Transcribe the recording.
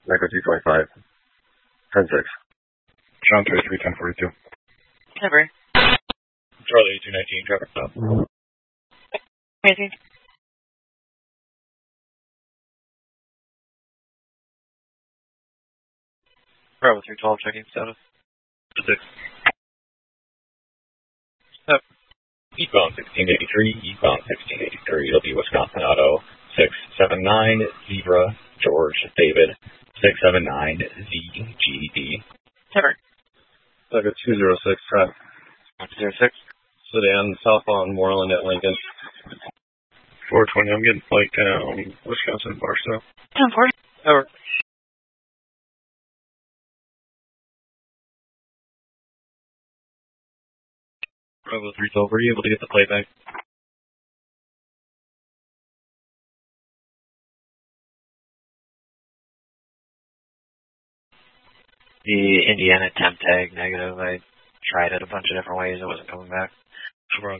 Echo 225. 10-6. John 33, 1042. Never. Charlie 219, traffic stop. Amazing. Bravo 312, checking status. 6. Eastbound 1683, eastbound 1683, it'll be Wisconsin Auto 679, Zebra, George, David, 679, ZGD. Never. Echo 206, traffic. 206. Sedan, southbound Moreland at Lincoln. 420, I'm getting flight down Wisconsin Barstow. 10-4. Over. Bravo 312, were you able to get the playback? The Indiana temp tag negative. I tried it a bunch of different ways. It wasn't coming back. Over on